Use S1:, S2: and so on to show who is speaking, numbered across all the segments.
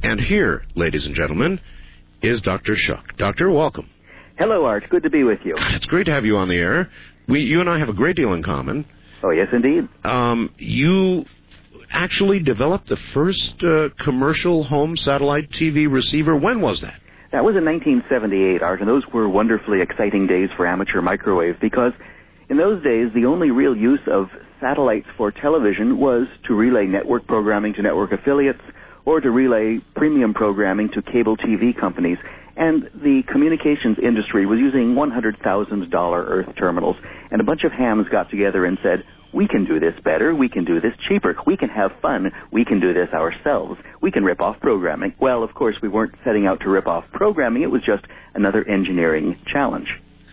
S1: And here, ladies and gentlemen, is Dr. Shuck. Doctor, welcome.
S2: Hello, Art. Good to be with you.
S1: It's great to have you on the air. You and I have a great deal in common.
S2: Oh, yes, indeed.
S1: You actually developed the first commercial home satellite TV receiver. When was that?
S2: That was in 1978, Art, and those were wonderfully exciting days for amateur microwave because in those days, the only real use of satellites for television was to relay network programming to network affiliates or to relay premium programming to cable TV companies. And the communications industry was using $100,000 Earth terminals, and a bunch of hams got together and said, we can do this better, we can do this cheaper, we can have fun, we can do this ourselves, we can rip off programming. Well, of course, we weren't setting out to rip off programming, it was just another engineering challenge.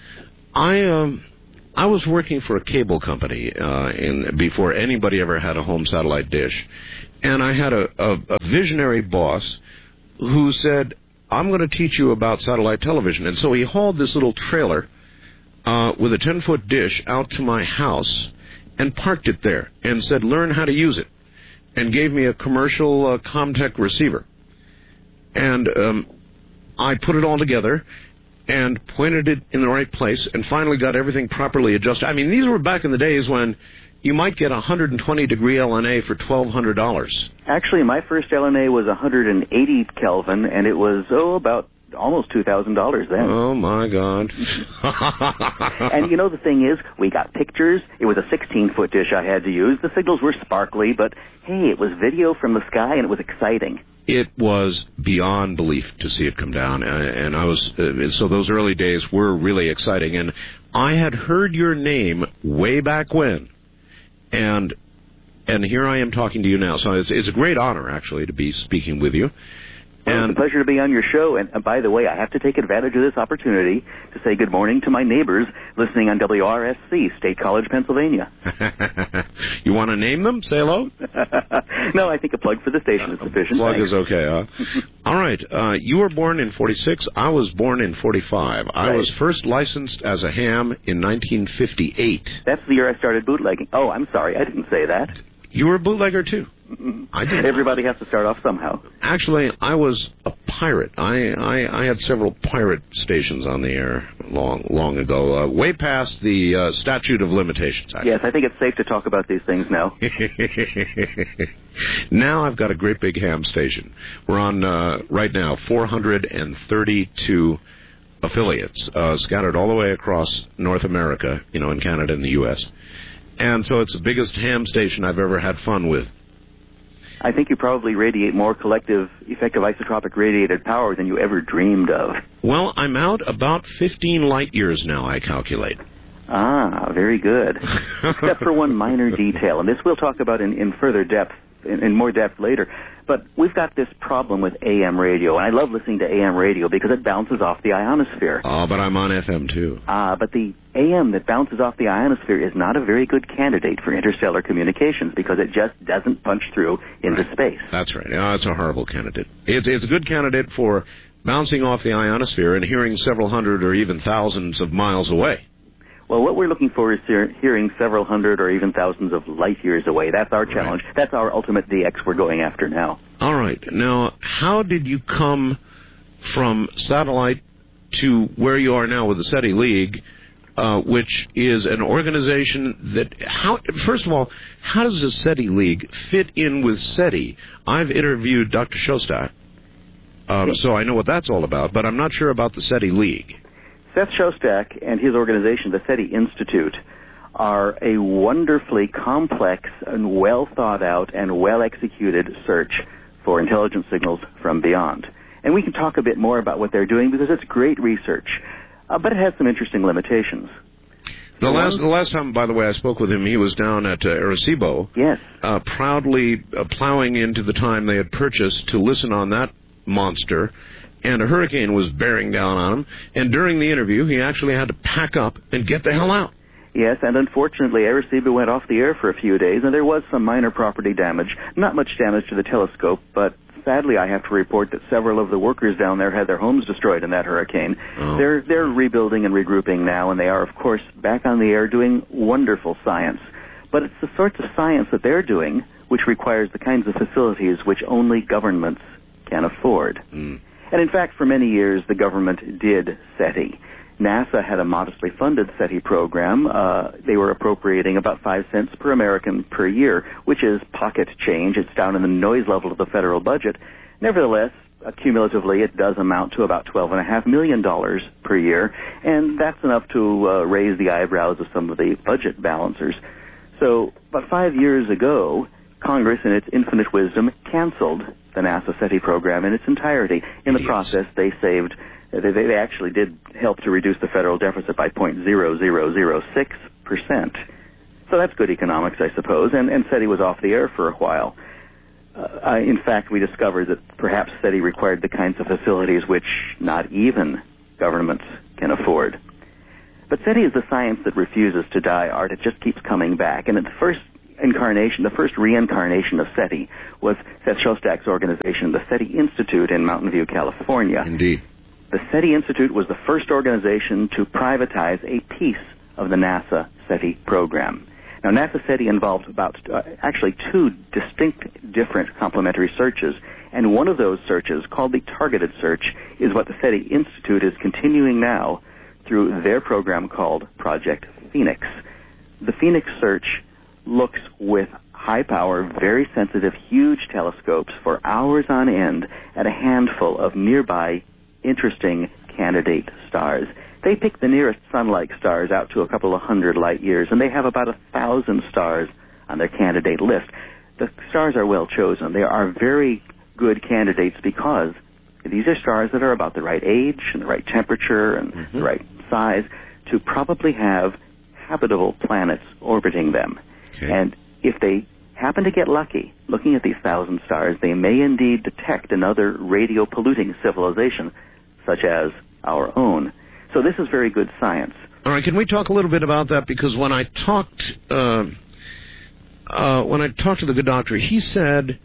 S1: I was working for a cable company before anybody ever had a home satellite dish, and I had a visionary boss who said, I'm going to teach you about satellite television. And so he hauled this little trailer with a 10-foot dish out to my house and parked it there and said, learn how to use it, and gave me a commercial Comtech receiver. And I put it all together and pointed it in the right place and finally got everything properly adjusted. I mean, these were back in the days when you might get 120-degree LNA for $1,200.
S2: Actually, my first LNA was 180 Kelvin, and it was, about almost $2,000 then.
S1: Oh, my God.
S2: And you know, the thing is, we got pictures. It was a 16-foot dish I had to use. The signals were sparkly, but, hey, it was video from the sky, and it was exciting.
S1: It was beyond belief to see it come down, and I was so those early days were really exciting. And I had heard your name way back when, and here I am talking to you now. So it's a great honor, actually, to be speaking with you.
S2: Well, it's a pleasure to be on your show. And by the way, I have to take advantage of this opportunity to say good morning to my neighbors listening on WRSC, State College, Pennsylvania.
S1: You want to name them? Say hello?
S2: No, I think a plug for the station is sufficient.
S1: Plug
S2: Thanks.
S1: is okay, huh? All right. You were born in 46. I was born in 45. I was first licensed as a ham in 1958.
S2: That's the year I started bootlegging. Oh, I'm sorry. I didn't say that.
S1: You were a bootlegger, too. I did.
S2: Everybody has to start off somehow.
S1: Actually, I was a pirate. I had several pirate stations on the air long ago, way past the statute of limitations. Actually.
S2: Yes, I think it's safe to talk about these things now.
S1: Now I've got a great big ham station. We're on, right now, 432 affiliates, scattered all the way across North America, in Canada and the U.S., and so it's the biggest ham station I've ever had fun with.
S2: I think you probably radiate more collective effective isotropic radiated power than you ever dreamed of.
S1: Well, I'm out about 15 light years now, I calculate.
S2: Ah, very good. Except for one minor detail, and this we'll talk about in further depth, in more depth later. But we've got this problem with AM radio, and I love listening to AM radio because it bounces off the ionosphere.
S1: Oh, but I'm on FM too.
S2: But the AM that bounces off the ionosphere is not a very good candidate for interstellar communications because it just doesn't punch through into space.
S1: That's right. It's a horrible candidate. It's a good candidate for bouncing off the ionosphere and hearing several hundred or even thousands of miles away.
S2: Well, what we're looking for is hearing several hundred or even thousands of light years away. That's our challenge. Right. That's our ultimate DX we're going after now.
S1: All right. Now, how did you come from satellite to where you are now with the SETI League, which is an organization that, first of all, how does the SETI League fit in with SETI? I've interviewed Dr. Shostak, so I know what that's all about, but I'm not sure about the SETI League.
S2: Seth Shostak and his organization, the SETI Institute, are a wonderfully complex and well-thought-out and well-executed search for intelligence signals from beyond. And we can talk a bit more about what they're doing because it's great research, but it has some interesting limitations.
S1: The last time, by the way, I spoke with him, he was down at Arecibo,
S2: yes,
S1: proudly plowing into the time they had purchased to listen on that monster, and a hurricane was bearing down on him, and during the interview, he actually had to pack up and get the hell out.
S2: Yes, and unfortunately, Arecibo went off the air for a few days, and there was some minor property damage. Not much damage to the telescope, but sadly, I have to report that several of the workers down there had their homes destroyed in that hurricane. Oh. They're rebuilding and regrouping now, and they are, of course, back on the air doing wonderful science. But it's the sorts of science that they're doing which requires the kinds of facilities which only governments can afford.
S1: Mm.
S2: And in fact, for many years, the government did SETI. NASA had a modestly funded SETI program. They were appropriating about 5 cents per American per year, which is pocket change. It's down in the noise level of the federal budget. Nevertheless, cumulatively, it does amount to about $12.5 million per year, and that's enough to raise the eyebrows of some of the budget balancers. So about 5 years ago, Congress, in its infinite wisdom, canceled the NASA SETI program in its entirety. In the process, they actually did help to reduce the federal deficit by 0.0006%. So that's good economics, I suppose, and SETI was off the air for a while. In fact, we discovered that perhaps SETI required the kinds of facilities which not even governments can afford. But SETI is the science that refuses to die, Art. It just keeps coming back. And the first reincarnation of SETI was Seth Shostak's organization, the SETI Institute in Mountain View, California.
S1: Indeed.
S2: The SETI Institute was the first organization to privatize a piece of the NASA SETI program. Now, NASA SETI involved actually two distinct, different complementary searches, and one of those searches, called the targeted search, is what the SETI Institute is continuing now through their program called Project Phoenix. The Phoenix search looks with high-power, very sensitive, huge telescopes for hours on end at a handful of nearby, interesting candidate stars. They pick the nearest sun-like stars out to a couple of hundred light years, and they have about 1,000 stars on their candidate list. The stars are well chosen. They are very good candidates because these are stars that are about the right age and the right temperature and the right size to probably have habitable planets orbiting them.
S1: Okay.
S2: And if they happen to get lucky, looking at these 1,000 stars, they may indeed detect another radio-polluting civilization, such as our own. So this is very good science.
S1: All right, can we talk a little bit about that? Because when I talked to the good doctor, he said,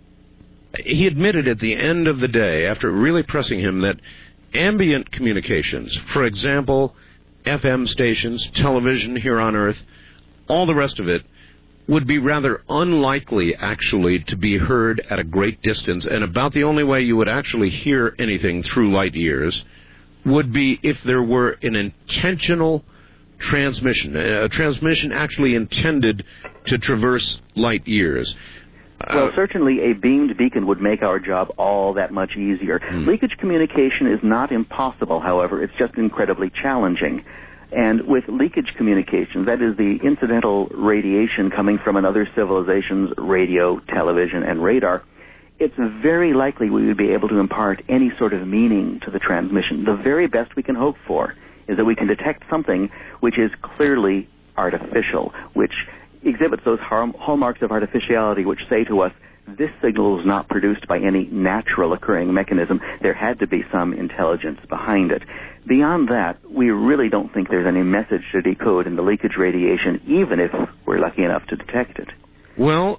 S1: he admitted at the end of the day, after really pressing him, that ambient communications, for example, FM stations, television here on Earth, all the rest of it, would be rather unlikely, actually, to be heard at a great distance, and about the only way you would actually hear anything through light years would be if there were an intentional transmission, a transmission actually intended to traverse light years.
S2: Well, certainly a beamed beacon would make our job all that much easier. Leakage communication is not impossible, however. It's just incredibly challenging. And with leakage communications, that is the incidental radiation coming from another civilization's radio, television, and radar, it's very likely we would be able to impart any sort of meaning to the transmission. The very best we can hope for is that we can detect something which is clearly artificial, which exhibits those hallmarks of artificiality which say to us, this signal was not produced by any natural occurring mechanism. There had to be some intelligence behind it. Beyond that, we really don't think there's any message to decode in the leakage radiation, even if we're lucky enough to detect it.
S1: Well,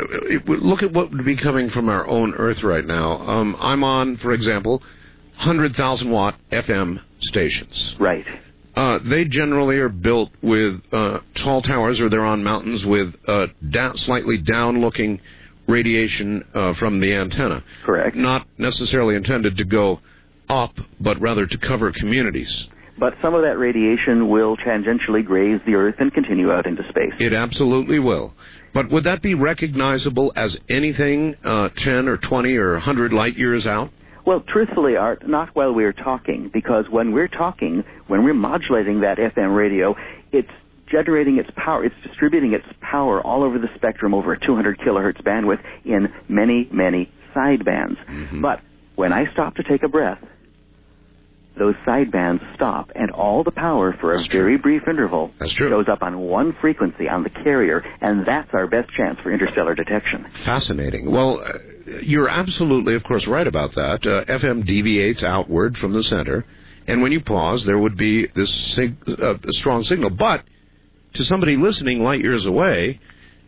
S1: look at what would be coming from our own Earth right now. I'm on, for example, 100,000-watt FM stations.
S2: Right.
S1: They generally are built with tall towers, or they're on mountains with slightly down-looking radiation from the antenna.
S2: Correct.
S1: Not necessarily intended to go up, but rather to cover communities.
S2: But some of that radiation will tangentially graze the Earth and continue out into space.
S1: It absolutely will. But would that be recognizable as anything 10 or 20 or 100 light years out?
S2: Well, truthfully, Art, not while we're talking, because when we're talking, when we're modulating that FM radio, it's generating its power, it's distributing its power all over the spectrum over a 200 kilohertz bandwidth in many, many sidebands. But when I stop to take a breath, those sidebands stop, and all the power for a very brief interval shows up on one frequency on the carrier, and that's our best chance for interstellar detection.
S1: Fascinating. Well, you're absolutely, of course, right about that. FM deviates outward from the center, and when you pause, there would be this strong signal. But to somebody listening light years away,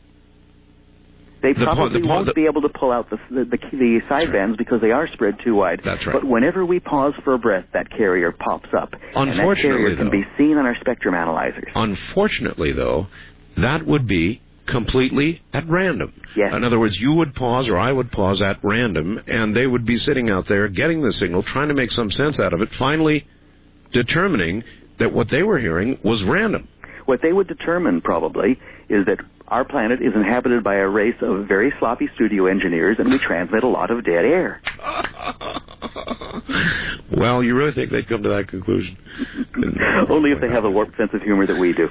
S2: they probably won't be able to pull out the sidebands because they are spread too wide.
S1: That's right.
S2: But whenever we pause for a breath, that carrier pops up. And that carrier can be seen on our spectrum analyzers.
S1: Unfortunately, though, that would be completely at random.
S2: Yes.
S1: In other words, you would pause or I would pause at random, and they would be sitting out there getting the signal, trying to make some sense out of it, finally determining that what they were hearing was random.
S2: What they would determine, probably, is that our planet is inhabited by a race of very sloppy studio engineers, and we transmit a lot of dead air.
S1: Well, you really think they'd come to that conclusion?
S2: Only if they have a warped sense of humor that we do.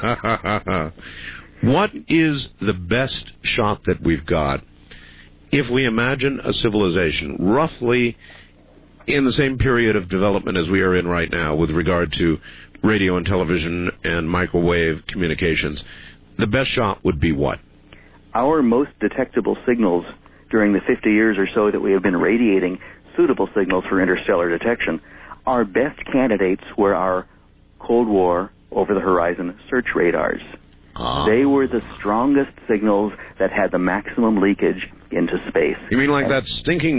S1: What is the best shot that we've got if we imagine a civilization roughly in the same period of development as we are in right now with regard to radio and television and microwave communications? The best shot would be what?
S2: Our most detectable signals during the 50 years or so that we have been radiating suitable signals for interstellar detection, our best candidates were our Cold War over-the-horizon search radars. They were the strongest signals that had the maximum leakage into space.
S1: You mean like that stinking